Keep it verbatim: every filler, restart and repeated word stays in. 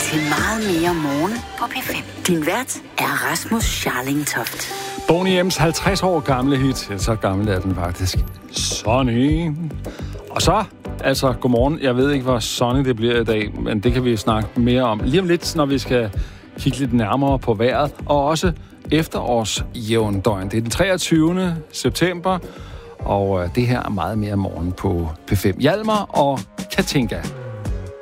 til Meget mere morgen på P fem. Din vært er Rasmus Scharling-Toft. Boney M's halvtreds år gamle hit. Ja, så gammel er den faktisk. Sunny. Og så, altså, godmorgen. Jeg ved ikke, hvor sunny det bliver i dag, men det kan vi snakke mere om lige om lidt, når vi skal kigge lidt nærmere på vejret. Og også efterårsjævndøgn. Det er den treogtyvende september, og det her er meget mere morgen på P fem. Hjalmar og Katinka.